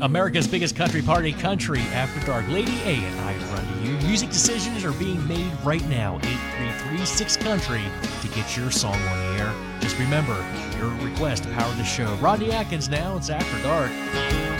America's biggest country party, Country After Dark. Lady A and I run to you. Music decisions are being made right now. 833-6-Country to get your song on the air. Just remember, your request to power the show. Rodney Atkins now. It's After Dark.